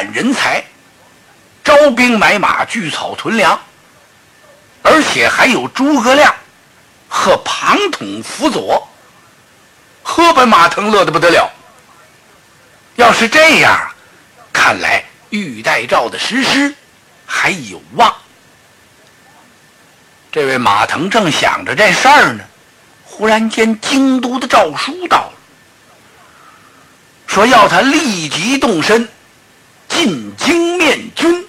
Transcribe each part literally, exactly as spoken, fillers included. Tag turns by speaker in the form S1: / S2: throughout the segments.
S1: 揽人才，招兵买马，聚草屯粮，而且还有诸葛亮和庞统辅佐，呵，把马腾乐得不得了。要是这样，看来玉带诏的实施还有望。这位马腾正想着这事儿呢，忽然间京都的诏书到了，说要他立即动身进京面君。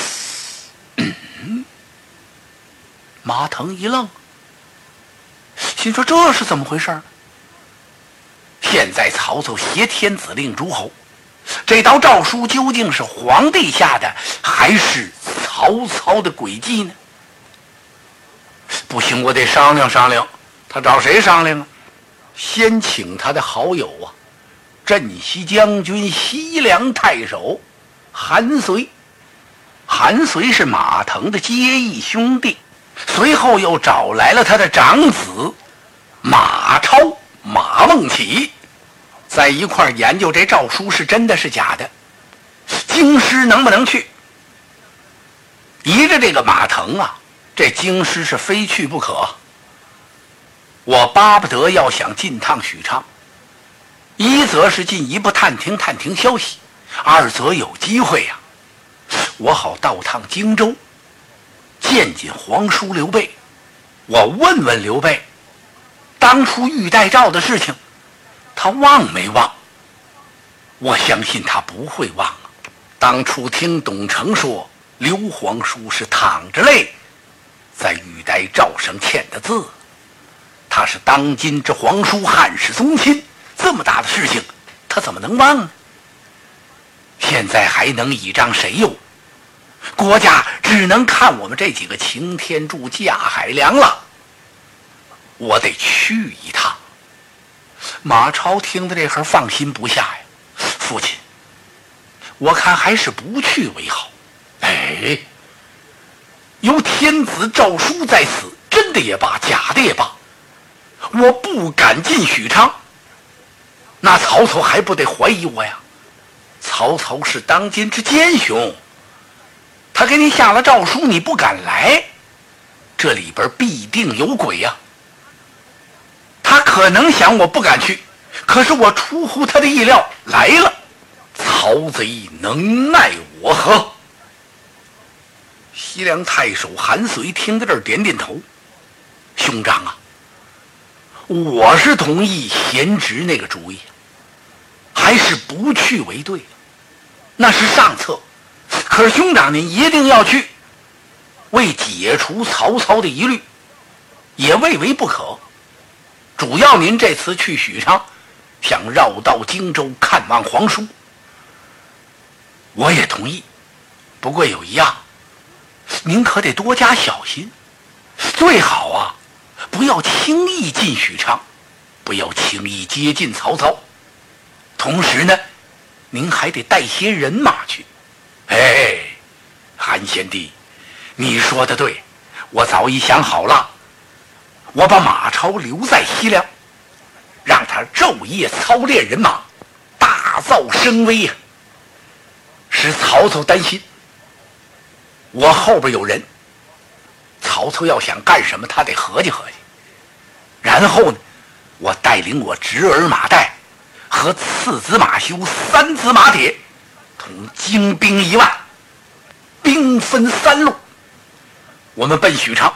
S1: 嗯、马腾一愣，心说这是怎么回事？现在曹操挟天子令诸侯，这道诏书究竟是皇帝下的还是曹操的诡计呢？不行，我得商量商量。他找谁商量啊？先请他的好友啊，镇西将军、西凉太守韩遂。韩遂是马腾的结义兄弟，随后又找来了他的长子马超、马孟起，在一块研究这诏书是真的是假的，京师能不能去。依着这个马腾啊，这京师是非去不可。我巴不得要想进趟许昌，一则是进一步探听探听消息，二则有机会呀、啊，我好到趟荆州，见见皇叔刘备，我问问刘备，当初玉带诏的事情，他忘没忘？我相信他不会忘啊。当初听董承说，刘皇叔是淌着泪在玉带诏上签的字，他是当今之皇叔，汉室宗亲，这么大的事情他怎么能忘呢？现在还能倚仗谁哟？国家只能看我们这几个擎天柱、架海梁了。我得去一趟。马超听到这会儿放心不下呀，父亲，我看还是不去为好。哎，有天子诏书在此，真的也罢，假的也罢，我不敢进许昌，那曹操还不得怀疑我呀？曹操是当今之奸雄，他给你下了诏书，你不敢来，这里边必定有鬼呀、啊。他可能想我不敢去，可是我出乎他的意料来了，曹贼能奈我何？西凉太守韩遂听到这儿点点头，兄长啊，我是同意贤侄那个主意，还是不去为对，那是上策。可是兄长您一定要去，为解除曹操的疑虑，也未为不可。主要您这次去许昌，想绕道荆州看望皇叔，我也同意。不过有一样，您可得多加小心，最好啊，不要轻易进许昌，不要轻易接近曹操。同时呢，您还得带些人马去。哎，韩贤弟，你说的对，我早已想好了。我把马超留在西凉，让他昼夜操练人马，大造声威呀、啊，使曹操担心。我后边有人，曹操要想干什么，他得合计合计。然后呢，我带领我侄儿马岱和次子马修、三子马铁，同精兵一万，兵分三路，我们奔许昌。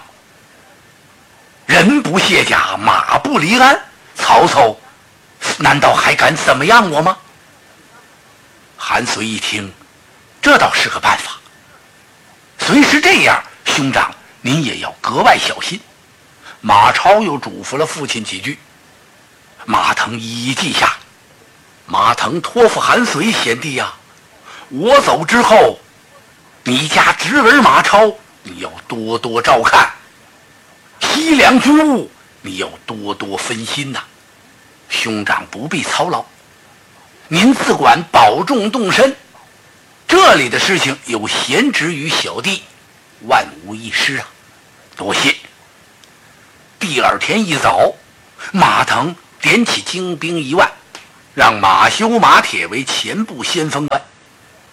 S1: 人不卸甲，马不离鞍，曹操难道还敢怎么样我吗？韩遂一听，这倒是个办法。虽是这样，兄长您也要格外小心。马超又嘱咐了父亲几句，马腾一一记下。马腾托付韩遂，贤弟呀，我走之后，你家侄儿马超你要多多照看，西凉军务你要多多分心呐、啊。兄长不必操劳，您自管保重动身。这里的事情有贤侄与小弟，万无一失啊！多谢。第二天一早，马腾点起精兵一万，让马修、马铁为前部先锋官，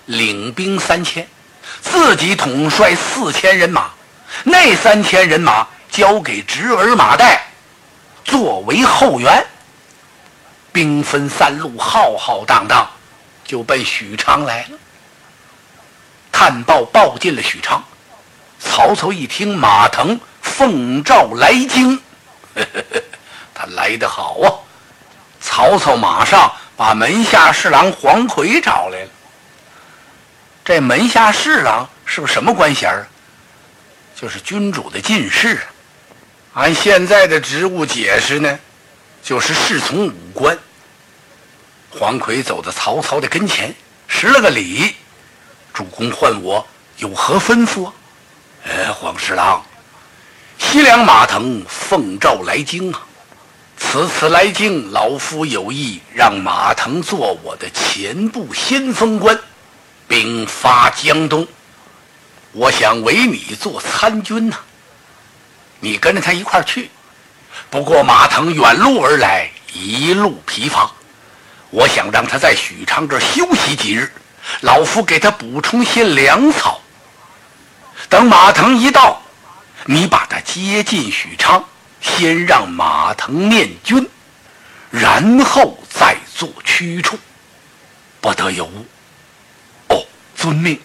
S1: 领兵三千，自己统帅四千人马，那三千人马交给侄儿马岱作为后援，兵分三路，浩浩荡荡就奔许昌来了。探报报进了许昌，曹操一听马腾奉诏来京，呵呵呵，他来得好啊！曹操马上把门下侍郎黄奎找来了。这门下侍郎是个什么官衔儿？就是君主的近侍。按现在的职务解释呢，就是侍从武官。黄奎走到曹操的跟前，施了个礼：“主公唤我有何吩咐？”“哎，黄侍郎，西凉马腾奉诏来京啊！此次来京，老夫有意让马腾做我的前部先锋官，兵发江东。我想委你做参军呐、啊，你跟着他一块儿去。不过马腾远路而来，一路疲乏，我想让他在许昌这儿休息几日，老夫给他补充些粮草。等马腾一到，你把他接进许昌，先让马腾念军，然后再做驱处，不得有误。”“哦，遵命。”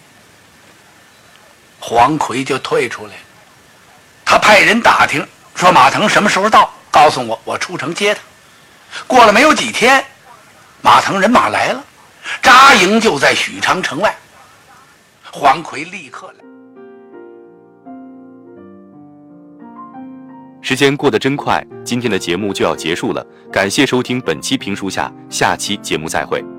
S1: 黄奎就退出来了。他派人打听说马腾什么时候到，告诉我，我出城接他。过了没有几天，马腾人马来了，扎营就在许昌城外。黄奎立刻来。
S2: 时间过得真快，今天的节目就要结束了，感谢收听本期评书下，下期节目再会。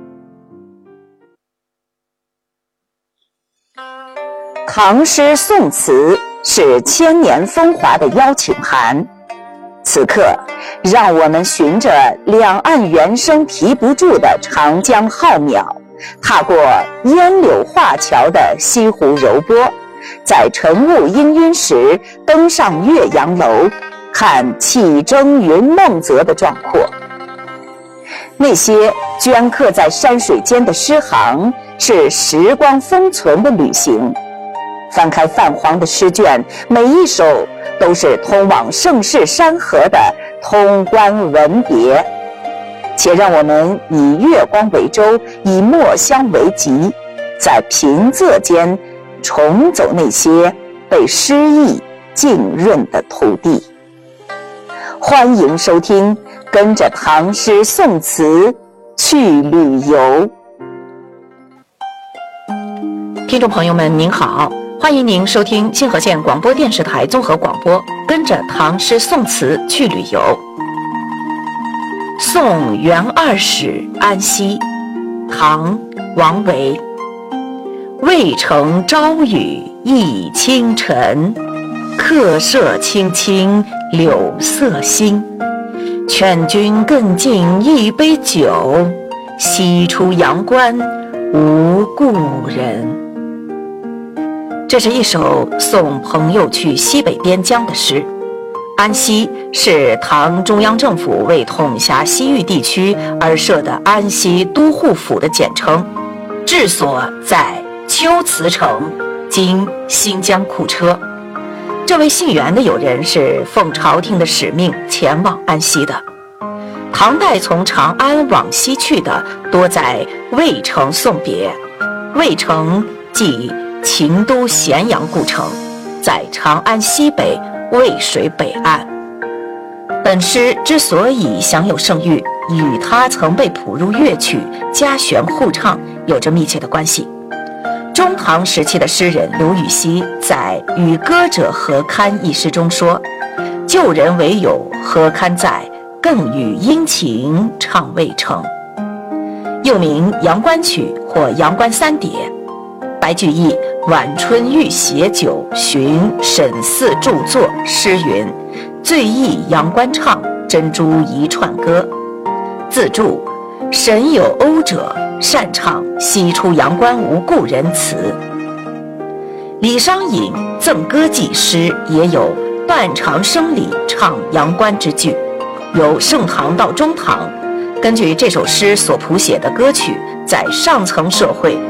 S3: 唐诗宋词是千年风华的邀请函，此刻让我们循着两岸猿声啼不住的长江浩渺，踏过烟柳画桥的西湖柔波，在晨雾氤氲时登上岳阳楼，看气蒸云梦泽的壮阔。那些镌刻在山水间的诗行，是时光封存的旅行。翻开泛黄的诗卷，每一首都是通往盛世山河的通关文别。且让我们以月光为舟，以墨香为笈，在平仄间重走那些被诗意浸润的土地。欢迎收听，跟着唐诗宋词去旅游。
S4: 听众朋友们您好，欢迎您收听清河县广播电视台综合广播，跟着唐诗宋词去旅游。送元二使安西，唐·王维。渭城朝雨浥轻尘，客舍青青柳色新。劝君更尽一杯酒，西出阳关无故人。这是一首送朋友去西北边疆的诗。安西是唐中央政府为统辖西域地区而设的安西都护府的简称，治所在龟兹城，今新疆库车。这位姓袁的友人是奉朝廷的使命前往安西的。唐代从长安往西去的多在渭城送别，渭城即秦都咸阳故城，在长安西北渭水北岸。本诗之所以享有盛誉，与他曾被谱入乐曲、家弦互唱有着密切的关系。中唐时期的诗人刘禹锡在《与歌者何堪》一诗中说：“旧人唯有何堪在，更与殷勤唱渭城。”又名《阳关曲》或《阳关三叠》。白居易《晚春遇携酒寻沈四著作》诗云：“醉意阳关唱，珍珠一串歌。”自注：沈有讴者，擅唱西出阳关无故人词。李商隐《赠歌记》诗也有断肠声里唱阳关之句。由盛唐到中唐，根据这首诗所谱写的歌曲，在上层社会